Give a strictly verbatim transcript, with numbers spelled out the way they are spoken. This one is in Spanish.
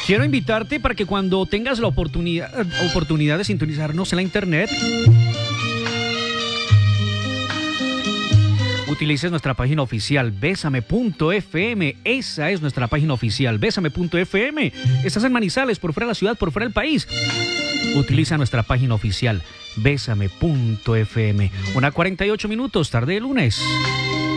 Quiero invitarte para que cuando tengas la oportunidad, oportunidad de sintonizarnos en la internet, utilices nuestra página oficial besame punto f m. Esa es nuestra página oficial, besame punto f m. Estás en Manizales, por fuera de la ciudad, por fuera del país. Utiliza nuestra página oficial besame punto f m. Una cuarenta y ocho minutos, tarde de lunes.